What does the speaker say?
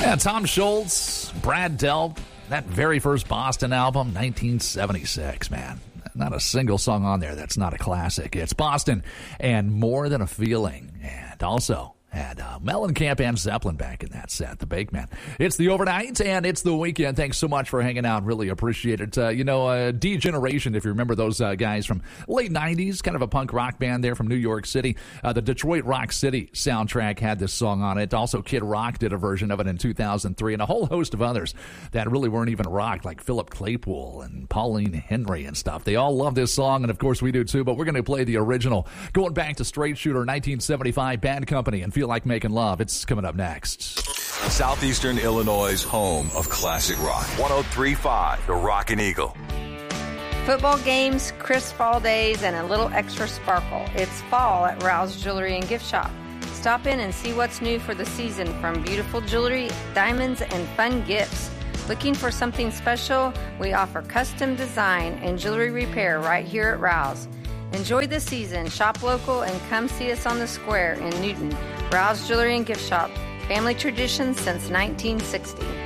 Yeah, Tom Schultz, Brad Delp, that very first Boston album, 1976, man. Not a single song on there that's not a classic. It's Boston and More Than a Feeling. And also had Mellencamp and Zeppelin back in that set, the Bakeman. It's the overnight and it's the weekend. Thanks so much for hanging out. Really appreciate it. D-Generation, if you remember those guys from late 90s, kind of a punk rock band there from New York City. The Detroit Rock City soundtrack had this song on it. Also, Kid Rock did a version of it in 2003, and a whole host of others that really weren't even rock, like Philip Claypool and Pauline Henry and stuff. They all love this song, and of course we do too, but we're going to play the original, going back to Straight Shooter 1975, Bad Company, and Feel Like Making Love. It's coming up next. Southeastern Illinois' home of classic rock. 103.5, The Rockin' Eagle. Football games, crisp fall days, and a little extra sparkle. It's fall at Rouse Jewelry and Gift Shop. Stop in and see what's new for the season, from beautiful jewelry, diamonds, and fun gifts. Looking for something special? We offer custom design and jewelry repair right here at Rouse. Enjoy the season, shop local, and come see us on the square in Newton. Rouse Jewelry and Gift Shop, family tradition since 1960.